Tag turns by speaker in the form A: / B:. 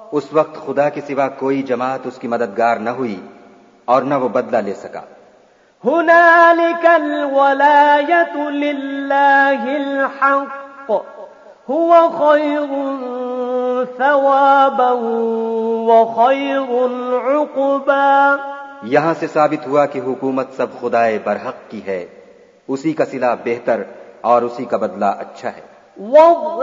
A: उस वक्त खुदा के सिवा कोई जमात उसकी मददगार न हुई और न वो बदला ले सका।
B: हुनालिकल वलायतु लिल्लाहिल हक़ हुवा खैरुन सवाबन व खैरुन उक़बा।
A: यहां से साबित हुआ कि हुकूमत सब खुदाए बरहक की है, उसी का सिला बेहतर और उसी का बदला अच्छा है।